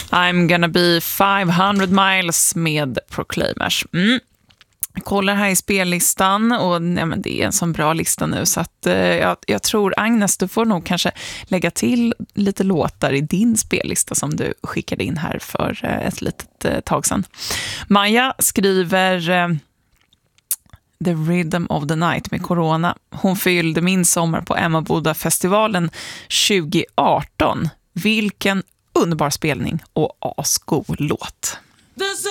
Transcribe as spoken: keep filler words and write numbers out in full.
I'm gonna be five hundred miles med Proclaimers. Mm. Jag kollar här i spellistan och nej, men det är en sån bra lista nu så att eh, jag, jag tror Agnes, du får nog kanske lägga till lite låtar i din spellista som du skickade in här för eh, ett litet eh, tag sedan. Maja skriver eh, The Rhythm of the Night med Corona. Hon fyllde min sommar på Emmaboda-festivalen tjugo arton. Vilken underbar spelning och asgod låt.